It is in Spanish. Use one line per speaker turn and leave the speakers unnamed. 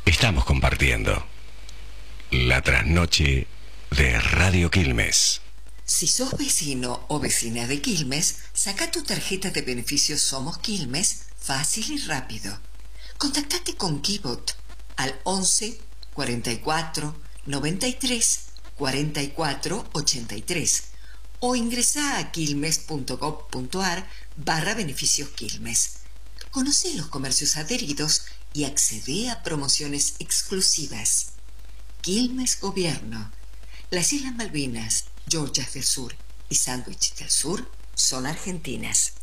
Estamos compartiendo la trasnoche de Radio Quilmes.
Si sos vecino o vecina de Quilmes, saca tu tarjeta de beneficios Somos Quilmes fácil y rápido. Contactate con Kibot al 11 44 93 44 83 o ingresá a quilmes.gov.ar/beneficios Quilmes. Conoce los comercios adheridos y accede a promociones exclusivas. Quilmes Gobierno. Las Islas Malvinas, Georgias del Sur y Sandwich del Sur son argentinas.